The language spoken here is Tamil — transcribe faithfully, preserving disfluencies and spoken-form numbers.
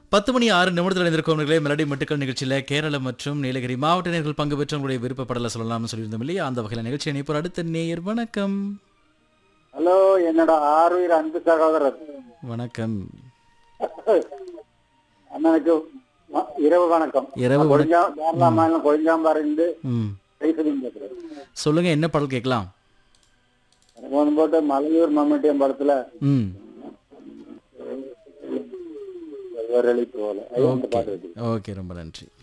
பத்து மணி ஆறு நிமிடத்தில் இணைந்திருக்கவர்களே மெலடி மெட்டுக்கள் நிகழ்ச்சியில் கேரளம் மற்றும் நீலகிரி மாவட்ட நேர்கள் பங்கு பெற்று உங்களுடைய விருப்பப்படலை சொல்லலாம்னு சொல்லியிருந்தோம் இல்லையா? அந்த வகையில் நிகழ்ச்சி இணைப்பு அடுத்த நேயர். வணக்கம். ஹலோ, என்னோட ஆறுயிர் அன்பு சகோதரர் வணக்கம். அண்ணனுக்கு வ- இரவு வணக்கம். இரவு வணக்கம். கொழிஞ்சா கேரளா மாநிலம் கொழிஞ்சாம்பாறை இருந்து ம் பேசுறீங்க பேசுறேன். சொல்லுங்க, என்ன பாடல் கேட்கலாம்? எனக்கு ஒன்று போட்டு மலையூர் மம்முட்டியம் படத்துல ம் வெள்ளி போல அது அந்த ஓகே பாட்டு இருக்கு. ஓகே, ரொம்ப நன்றி.